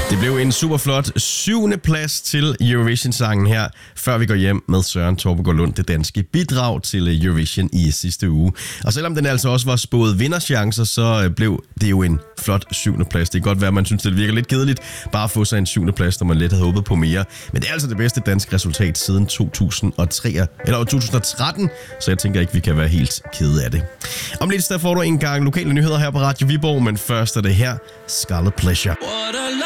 Det blev en super flot 7. plads til Eurovision-sangen her, før vi går hjem med Søren Torpegaard Lund, det danske bidrag til Eurovision i sidste uge. Og selvom den altså også var spået vinderchancer, så blev det jo en flot 7. plads. Det kan godt være, at man synes, det virker lidt kedeligt bare at få sig en 7. plads, når man lidt havde håbet på mere. Men det er altså det bedste danske resultat siden 2013, så jeg tænker ikke, vi kan være helt kede af det. Om lidt der får du en gang lokale nyheder her på Radio Viborg, men først er det her Scarlet Pleasure.